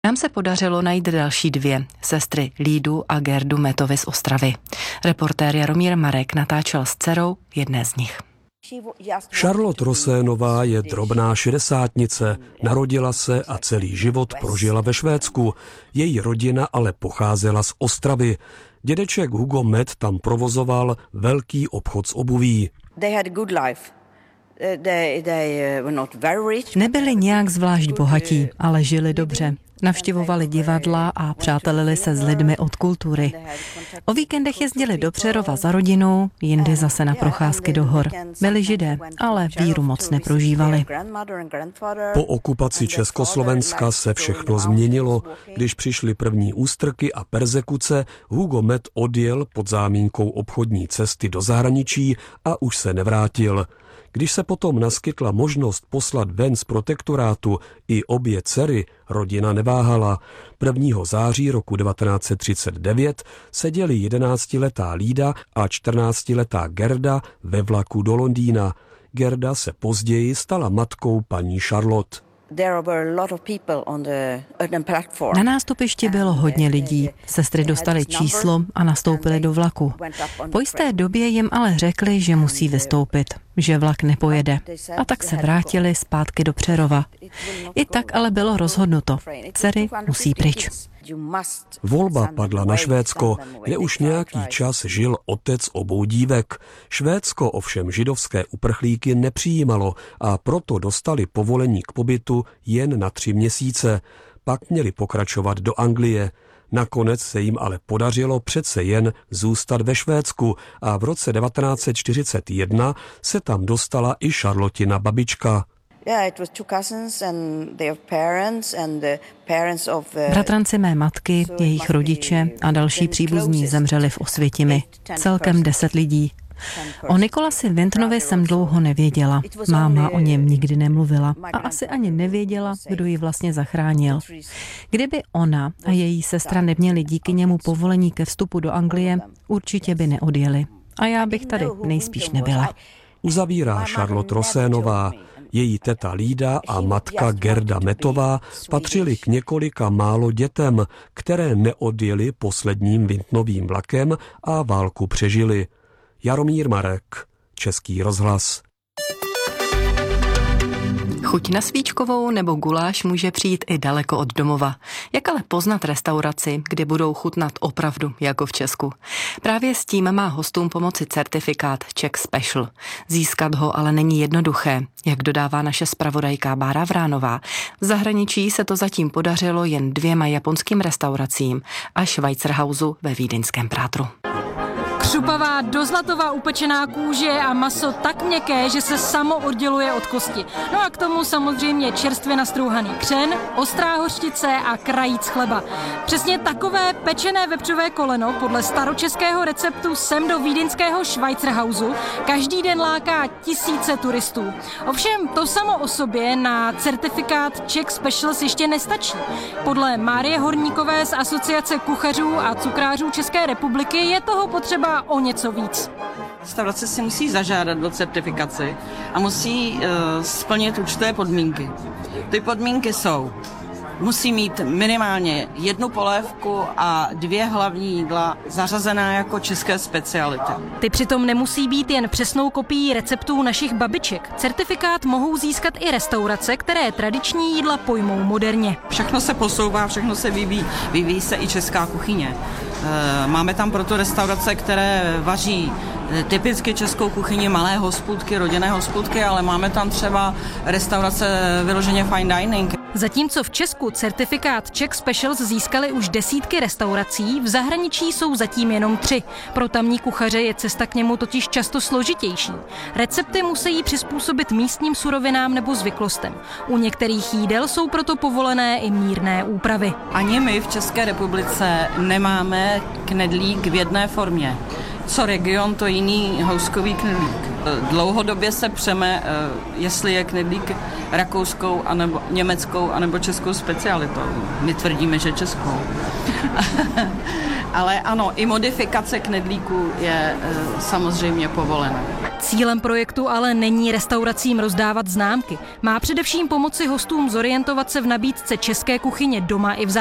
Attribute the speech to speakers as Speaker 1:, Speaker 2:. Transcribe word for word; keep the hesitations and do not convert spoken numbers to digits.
Speaker 1: Nám se podařilo najít další dvě, sestry Lídu a Gerdu Metovy z Ostravy. Reportér Jaromír Marek natáčel s dcerou jedné z nich.
Speaker 2: Charlotte Rosénová je drobná šedesátnice, narodila se a celý život prožila ve Švédsku. Její rodina ale pocházela z Ostravy. Dědeček Hugo Met tam provozoval velký obchod s obuví.
Speaker 1: Nebyli nějak zvlášť bohatí, ale žili dobře. Navštěvovali divadla a přátelili se s lidmi od kultury. O víkendech jezdili do Přerova za rodinou, jindy zase na procházky do hor. Byli Židé, ale víru moc neprožívali.
Speaker 2: Po okupaci Československa se všechno změnilo. Když přišly první ústrky a perzekuce, Hugo Met odjel pod záminkou obchodní cesty do zahraničí a už se nevrátil. Když se potom naskytla možnost poslat ven z protektorátu i obě dcery, rodina neváhala. prvního září roku devatenáct set třicet devět seděli jedenáctiletá Lída a čtrnáctiletá Gerda ve vlaku do Londýna. Gerda se později stala matkou paní Charlotte.
Speaker 1: Na nástupišti bylo hodně lidí. Sestry dostaly číslo a nastoupily do vlaku. Po jisté době jim ale řekli, že musí vystoupit, že vlak nepojede. A tak se vrátili zpátky do Přerova. I tak ale bylo rozhodnuto. Dcery musí pryč.
Speaker 2: Volba padla na Švédsko, kde už nějaký čas žil otec obou dívek. Švédsko ovšem židovské uprchlíky nepřijímalo a proto dostali povolení k pobytu jen na tři měsíce. Pak měli pokračovat do Anglie. Nakonec se jim ale podařilo přece jen zůstat ve Švédsku a v roce devatenáct set čtyřicet jedna se tam dostala i Charlottina babička.
Speaker 1: Bratranci mé matky, jejich rodiče a další příbuzní zemřeli v Osvětimi. Celkem deset lidí. O Nikolasi Vintnovi jsem dlouho nevěděla. Máma o něm nikdy nemluvila a asi ani nevěděla, kdo ji vlastně zachránil. Kdyby ona a její sestra neměli díky němu povolení ke vstupu do Anglie, určitě by neodjeli. A já bych tady nejspíš nebyla.
Speaker 2: Uzavírá Charlotte Rosénová. Její teta Lída a matka Gerda Metová patřily k několika málo dětem, které neodjeli posledním Vintnovým vlakem a válku přežili. Jaromír Marek, Český rozhlas.
Speaker 1: Chuť na svíčkovou nebo guláš může přijít i daleko od domova. Jak ale poznat restauraci, kde budou chutnat opravdu jako v Česku? Právě s tím má hostům pomoci certifikát Czech Special. Získat ho ale není jednoduché, jak dodává naše zpravodajka Bára Vránová. V zahraničí se to zatím podařilo jen dvěma japonským restauracím a Schweizerhausu ve vídeňském Prátru.
Speaker 3: Křupavá, dozlatová upečená kůže a maso tak měkké, že se samo odděluje od kosti. No a k tomu samozřejmě čerstvě nastrouhaný křen, ostrá hořčice a krajíc chleba. Přesně takové pečené vepřové koleno podle staročeského receptu sem do vídeňského Schweizerhausu každý den láká tisíce turistů. Ovšem to samo o sobě na certifikát Czech Specials ještě nestačí. Podle Márie Horníkové z Asociace kuchařů a cukrářů České republiky je toho potřeba o něco víc.
Speaker 4: Restaurace si musí zažádat o certifikaci a musí uh, splnit určité podmínky. Ty podmínky jsou, musí mít minimálně jednu polévku a dvě hlavní jídla zařazená jako české speciality.
Speaker 3: Ty přitom nemusí být jen přesnou kopií receptů našich babiček. Certifikát mohou získat i restaurace, které tradiční jídla pojmou moderně.
Speaker 4: Všechno se posouvá, všechno se vyvíjí, vyvíjí se i česká kuchyně. Máme tam proto restaurace, které vaří typicky českou kuchyni, malé hospůdky, rodinné hospůdky, ale máme tam třeba restaurace vyloženě fine dining.
Speaker 3: Zatímco v Česku certifikát Czech Specials získaly už desítky restaurací, v zahraničí jsou zatím jenom tři. Pro tamní kuchaře je cesta k němu totiž často složitější. Recepty musí přizpůsobit místním surovinám nebo zvyklostem. U některých jídel jsou proto povolené i mírné úpravy.
Speaker 4: Ani my v České republice nemáme knedlík v jedné formě. Co region, to jiný houskový knedlík. Dlouhodobě se přeme, jestli je knedlík rakouskou, anebo německou, anebo českou specialitou. My tvrdíme, že českou. Ale ano, i modifikace knedlíku je samozřejmě povolena.
Speaker 3: Cílem projektu ale není restauracím rozdávat známky. Má především pomoci hostům zorientovat se v nabídce české kuchyně doma i v